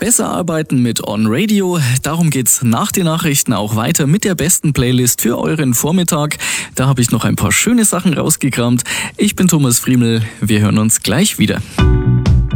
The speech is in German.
Besser arbeiten mit On Radio. Darum geht's nach den Nachrichten auch weiter mit der besten Playlist für euren Vormittag. Da habe ich noch ein paar schöne Sachen rausgekramt. Ich bin Thomas Friemel. Wir hören uns gleich wieder.